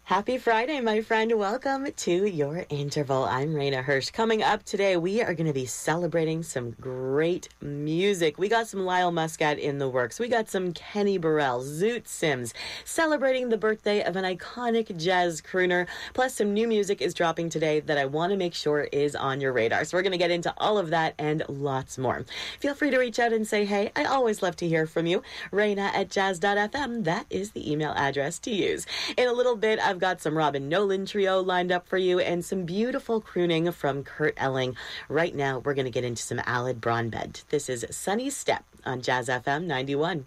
Happy Friday, my friend. Welcome to your interval. I'm Raina Hirsch. Coming up today, we are going to be celebrating some great music. We got some Lyle Muscat in the works. We got some Kenny Burrell, Zoot Sims, celebrating the birthday of an iconic jazz crooner. Plus, some new music is dropping today that I want to make sure is on your radar. So we're going to get into all of that and lots more. Feel free to reach out and say, hey, I always love to hear from you. Raina@jazz.fm. That is the email address to use. In a little bit, I've got some Robin Nolan trio lined up for you and some beautiful crooning from Kurt Elling. Right now, we're going to get into some Aled Brombed. This is Sunny Step on Jazz FM 91.